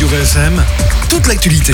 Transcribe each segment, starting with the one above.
Radio VFM, toute l'actualité.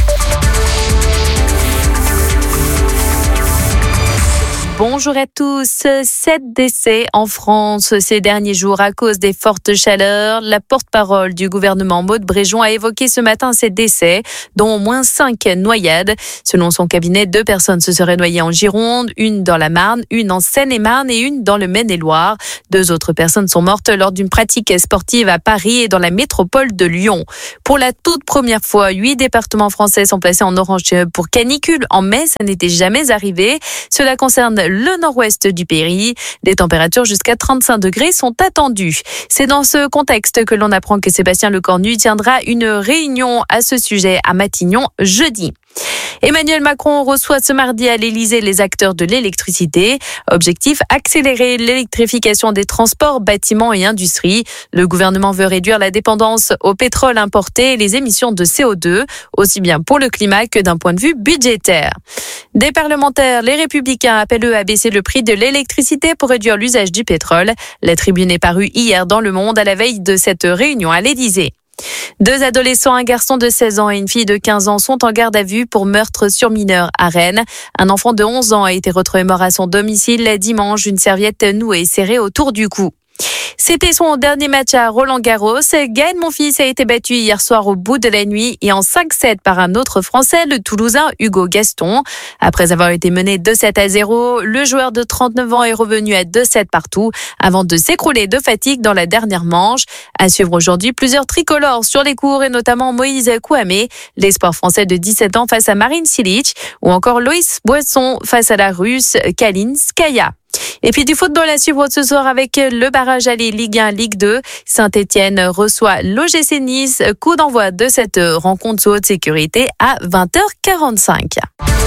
Bonjour à tous. 7 décès en France ces derniers jours à cause des fortes chaleurs. La porte-parole du gouvernement, Maud Bréjon, a évoqué ce matin ces décès, dont au moins 5 noyades. Selon son cabinet, 2 personnes se seraient noyées en Gironde, une dans la Marne, une en Seine-et-Marne et une dans le Maine-et-Loire. 2 autres personnes sont mortes lors d'une pratique sportive à Paris et dans la métropole de Lyon. Pour la toute première fois, 8 départements français sont placés en orange pour canicule. En mai, ça n'était jamais arrivé. Cela concerne le nord-ouest du pays. Des températures jusqu'à 35 degrés sont attendues. C'est dans ce contexte que l'on apprend que Sébastien Lecornu tiendra une réunion à ce sujet à Matignon jeudi. Emmanuel Macron reçoit ce mardi à l'Élysée les acteurs de l'électricité. Objectif, accélérer l'électrification des transports, bâtiments et industries. Le gouvernement veut réduire la dépendance au pétrole importé et les émissions de CO2, aussi bien pour le climat que d'un point de vue budgétaire. Des parlementaires, les Républicains appellent eux à baisser le prix de l'électricité pour réduire l'usage du pétrole. La tribune est parue hier dans Le Monde à la veille de cette réunion à l'Élysée. 2 adolescents, un garçon de 16 ans et une fille de 15 ans sont en garde à vue pour meurtre sur mineur à Rennes. Un enfant de 11 ans a été retrouvé mort à son domicile dimanche, une serviette nouée serrée autour du cou. C'était son dernier match à Roland-Garros. Gaël Monfils a été battu hier soir au bout de la nuit et en 5-7 par un autre Français, le Toulousain Hugo Gaston. Après avoir été mené 2-7-0, le joueur de 39 ans est revenu à 2-7 partout avant de s'écrouler de fatigue dans la dernière manche. À suivre aujourd'hui, plusieurs tricolores sur les cours et notamment Moïse Kouamé, l'espoir français de 17 ans face à Marin Cilic ou encore Loïs Boisson face à la Russe Kalinskaya. Et puis du football à suivre ce soir avec le barrage aller Ligue 1, Ligue 2. Saint-Etienne reçoit l'OGC Nice. Coup d'envoi de cette rencontre sous haute sécurité à 20h45.